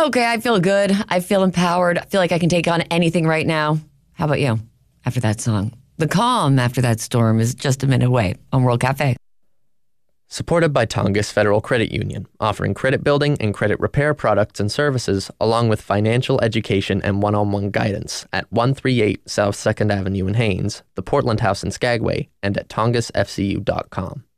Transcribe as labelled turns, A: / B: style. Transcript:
A: Okay, I feel good. I feel empowered. I feel like I can take on anything right now. How about you? After that song, the calm after that storm is just a minute away on World Cafe.
B: Supported by Tongass Federal Credit Union, offering credit building and credit repair products and services, along with financial education and one-on-one guidance at 138 South 2nd Avenue in Haines, the Portland House in Skagway, and at tongassfcu.com.